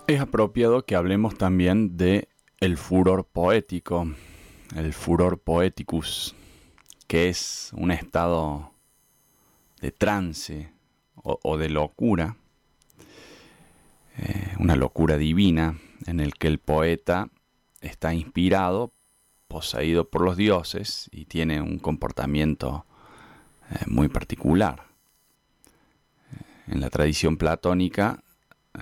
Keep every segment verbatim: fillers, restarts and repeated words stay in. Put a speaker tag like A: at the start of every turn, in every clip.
A: Es apropiado que hablemos también de el furor poético, el furor poeticus, que es un estado de trance o, o de locura, eh, una locura divina en el que el poeta está inspirado, poseído por los dioses y tiene un comportamiento eh, muy particular. Eh, en la tradición platónica eh,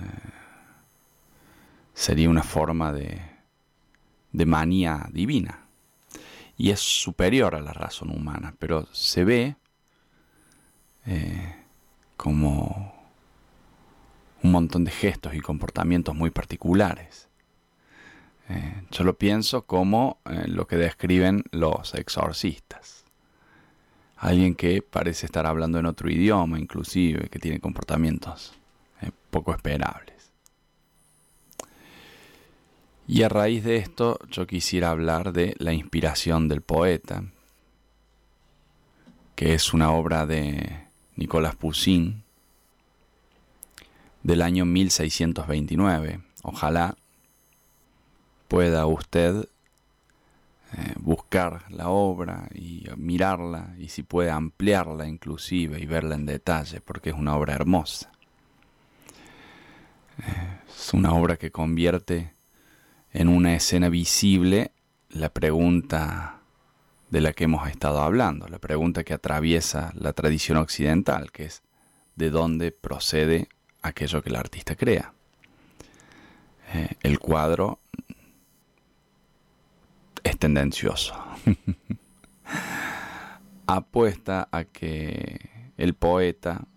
A: sería una forma de, de manía divina y es superior a la razón humana, pero se ve eh, como un montón de gestos y comportamientos muy particulares. Eh, yo lo pienso como eh, lo que describen los exorcistas. Alguien que parece estar hablando en otro idioma, inclusive, que tiene comportamientos eh, poco esperables. Y a raíz de esto yo quisiera hablar de La inspiración del poeta, que es una obra de Nicolas Poussin del año mil seiscientos veintinueve. Ojalá pueda usted eh, buscar la obra y mirarla, y si puede ampliarla inclusive y verla en detalle, porque es una obra hermosa. Eh, es una obra que convierte en una escena visible la pregunta de la que hemos estado hablando, la pregunta que atraviesa la tradición occidental, que es ¿de dónde procede aquello que el artista crea? Eh, el cuadro es tendencioso. Apuesta a que el poeta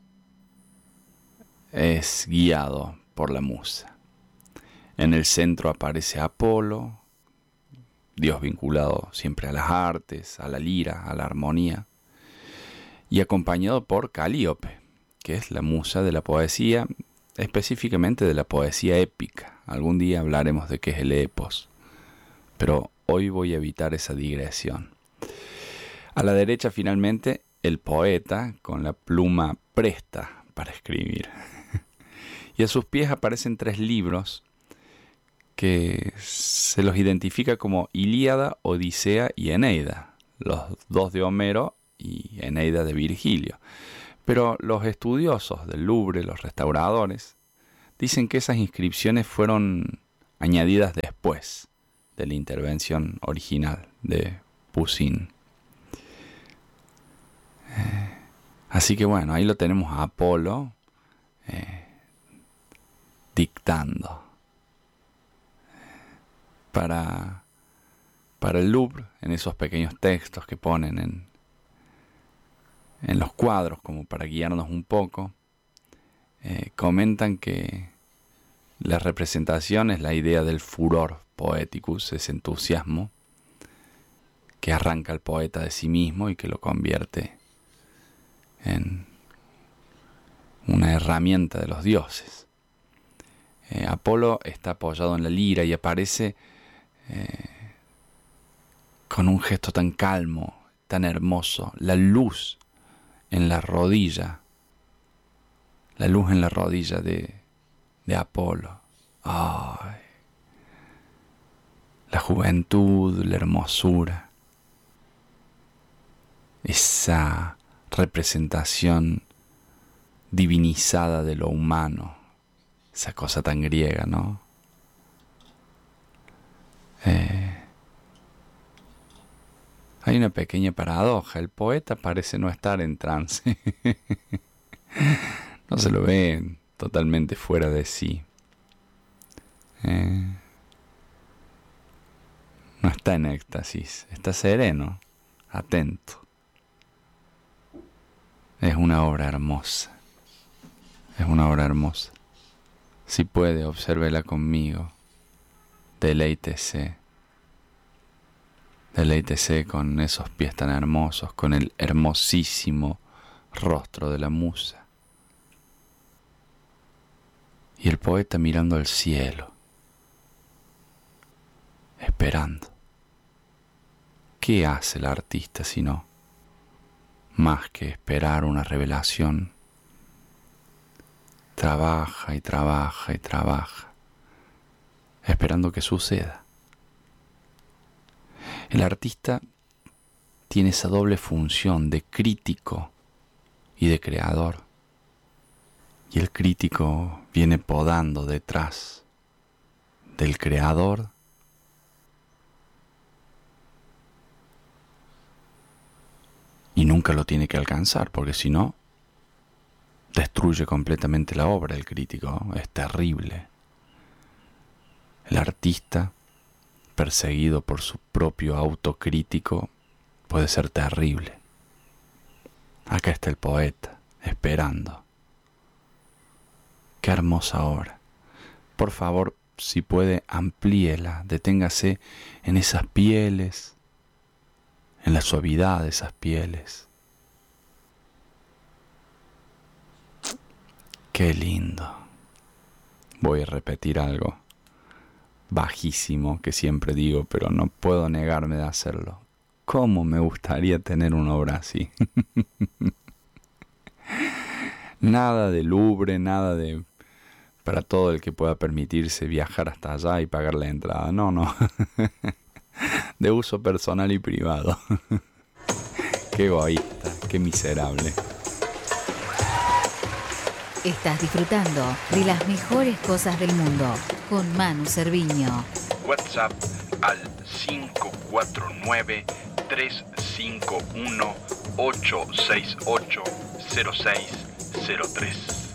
A: es guiado por la musa. En el centro aparece Apolo, dios vinculado siempre a las artes, a la lira, a la armonía, y acompañado por Calíope, que es la musa de la poesía, específicamente de la poesía épica. Algún día hablaremos de qué es el epos, pero hoy voy a evitar esa digresión. A la derecha, finalmente, el poeta con la pluma presta para escribir. Y a sus pies aparecen tres libros que se los identifica como Ilíada, Odisea y Eneida, los dos de Homero y Eneida de Virgilio. Pero los estudiosos del Louvre, los restauradores, dicen que esas inscripciones fueron añadidas después de la intervención original de Poussin. Eh, así que bueno, ahí lo tenemos a Apolo eh, dictando. Para, para el Louvre, en esos pequeños textos que ponen en, en los cuadros, como para guiarnos un poco, eh, comentan que la representación es la idea del furor poeticus, ese entusiasmo que arranca al poeta de sí mismo y que lo convierte en una herramienta de los dioses. Eh, Apolo está apoyado en la lira y aparece Eh, con un gesto tan calmo, tan hermoso, la luz en la rodilla, la luz en la rodilla de, de Apolo. Ay, la juventud, la hermosura, esa representación divinizada de lo humano, esa cosa tan griega, ¿no? Eh, hay una pequeña paradoja. El poeta parece no estar en trance. No se lo ve totalmente fuera de sí. Eh, no está en éxtasis. Está sereno, atento. Es una obra hermosa. Es una obra hermosa. Si puede, obsérvela conmigo. Deleítese, deleítese con esos pies tan hermosos, con el hermosísimo rostro de la musa. Y el poeta mirando al cielo, esperando. ¿Qué hace el artista sino más que esperar una revelación? Trabaja y trabaja y trabaja esperando que suceda. El artista tiene esa doble función de crítico y de creador. Y el crítico viene podando detrás del creador y nunca lo tiene que alcanzar, porque si no, destruye completamente la obra el crítico. Es terrible. El artista, perseguido por su propio autocrítico, puede ser terrible. Acá está el poeta, esperando. Qué hermosa obra. Por favor, si puede, amplíela, deténgase en esas pieles, en la suavidad de esas pieles. Qué lindo. Voy a repetir algo bajísimo que siempre digo, pero no puedo negarme de hacerlo. ¿Cómo me gustaría tener una obra así? Nada de Louvre, nada de... para todo el que pueda permitirse viajar hasta allá y pagar la entrada. No, no. De uso personal y privado. Qué egoísta, qué miserable.
B: Estás disfrutando de las mejores cosas del mundo con Manu Cerviño.
A: WhatsApp al cinco cuatro nueve, tres cinco uno, ocho seis ocho, cero seis cero tres.